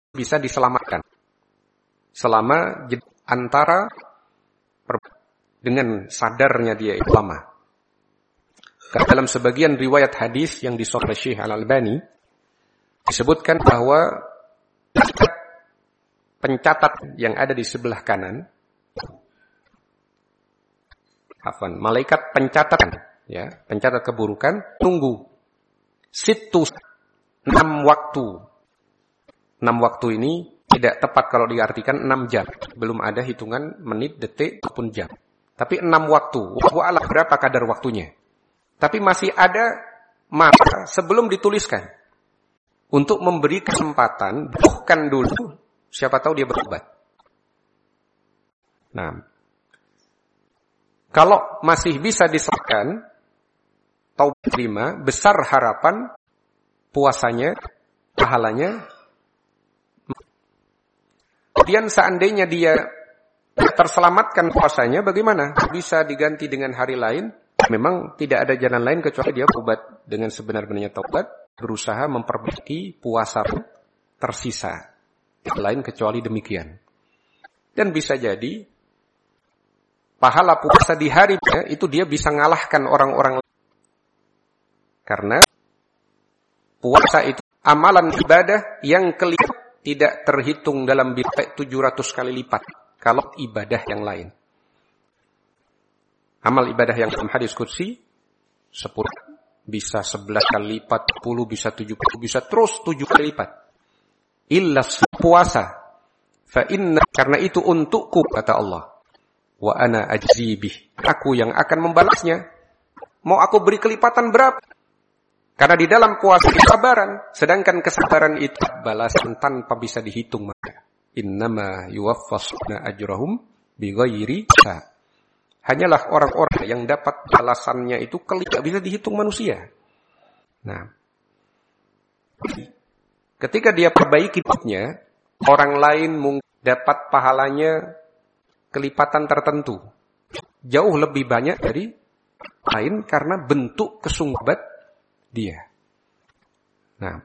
bisa diselamatkan selama antara dengan sadarnya dia itu lama. Karena dalam sebagian riwayat hadis yang disahihkan Syekh Al-Albani disebutkan bahwa pencatat yang ada di sebelah kanan, malaikat pencatatan, ya, pencatat keburukan, tunggu situs 6 waktu. 6 waktu ini tidak tepat kalau diartikan 6 jam. Belum ada hitungan menit, detik, ataupun jam. Tapi 6 waktu. Wa'ala berapa kadar waktunya. Tapi masih ada masa sebelum dituliskan. Untuk memberi kesempatan, bukan dulu, siapa tahu dia bertobat. Nah, kalau masih bisa disahkan, taubat terima, besar harapan puasanya, pahalanya. Kemudian seandainya dia terselamatkan puasanya, bagaimana? Bisa diganti dengan hari lain. Memang tidak ada jalan lain kecuali dia taubat dengan sebenar-benarnya taubat, berusaha memperbaiki puasa tersisa. Lain kecuali demikian. Dan bisa jadi pahala puasa di harinya itu dia bisa ngalahkan orang-orang lain. Karena puasa itu amalan ibadah yang tidak terhitung dalam bilangan 700 kali lipat kalau ibadah yang lain. Amal ibadah yang dalam hadis qudsi 10 bisa 11 kali lipat, 10 bisa 70, bisa terus 7 kali lipat. Illa puasa. Fa inna, karena itu untukku kata Allah. Wa ana ajzi bih. Aku yang akan membalasnya. Mau aku beri kelipatan berapa? Karena di dalam puasa kesabaran, sedangkan kesabaran itu balasan tanpa bisa dihitung maka. Innama yuwaffasuna ajrahum bighairi hisab. Hanyalah orang-orang yang dapat balasannya itu tidak bisa dihitung manusia. Nah, ketika dia perbaiki hidupnya, orang lain mungkin dapat pahalanya kelipatan tertentu. Jauh lebih banyak dari lain karena bentuk kesungguhan dia. Nah,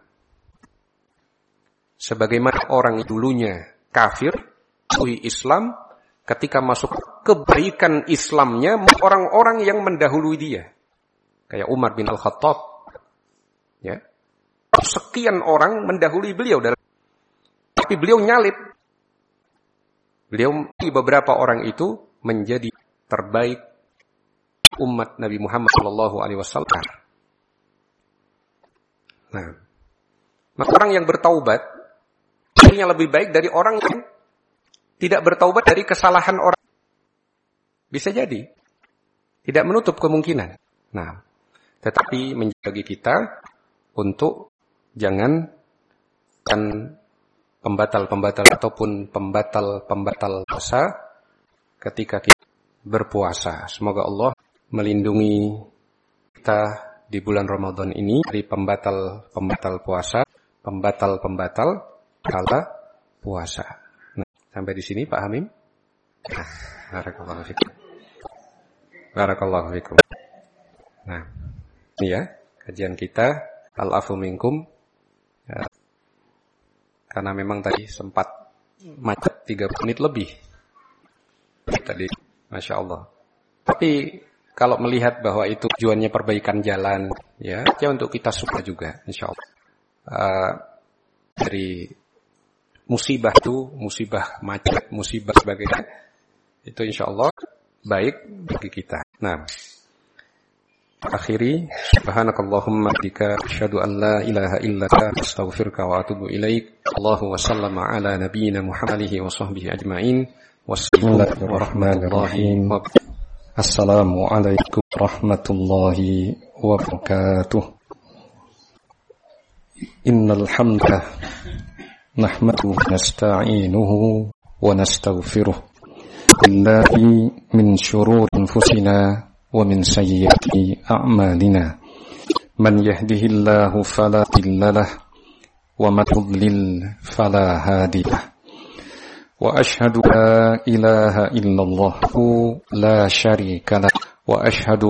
sebagaimana orang dulunya kafir, Islam, ketika masuk kebaikan Islamnya, orang-orang yang mendahului dia. Kayak Umar bin Al-Khattab. Ya. Sekian orang mendahului beliau. Tapi beliau nyalip. Beliau beberapa orang itu menjadi terbaik umat Nabi Muhammad SAW. Nah, maka orang yang bertaubat akhirnya lebih baik dari orang yang tidak bertaubat dari kesalahan orang. Bisa jadi. Tidak menutup kemungkinan. Nah, tetapi menjaga kita untuk jangan pembatal-pembatal ataupun pembatal-pembatal puasa ketika kita berpuasa. Semoga Allah melindungi kita di bulan Ramadan ini dari pembatal-pembatal puasa, pembatal-pembatal kala puasa. Nah, sampai di sini Pak Hamim. Barakallahu fikum. Barakallahu fikum. Nah, ini ya kajian kita al-afu minkum. Ya, karena memang tadi sempat macet 3 menit lebih. Tadi, Masya Allah. Tapi kalau melihat bahwa itu tujuannya perbaikan jalan, ya untuk kita suka juga, Insya Allah. Dari musibah itu, musibah macet, musibah sebagainya, itu Insya Allah baik bagi kita. Nah, akhiri, subhanakallahumma bika asyhadu an la ilaha illa anta astaghfiruka wa atubu ilaik. Allahu wa sallama ala nabiyyina Muhammadin wa sahbihi ajma'in. Bismillahirrahmanirrahim. Assalamualaikum warahmatullahi wabarakatuh. Innal hamda nahmaduhu wa nasta'inuhu wa nastaghfiruh. Billahi min shururi anfusina wa min sayyiati a'malina. Man yahdihillahu fala mudilla lahu wa man yudlil fala hadiya lahu. Wa ashhadu la ilaha illallah la syarika lahu wa ashhadu